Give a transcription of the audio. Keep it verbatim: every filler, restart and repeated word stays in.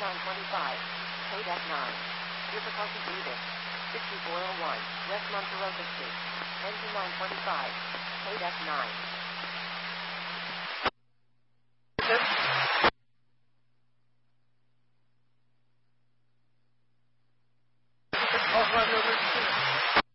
nine twenty-five. Code F nine. Difficulty breathing. sixty-four oh one. West Monterosa Street. Engine nine twenty-five. Code F nine. Off-road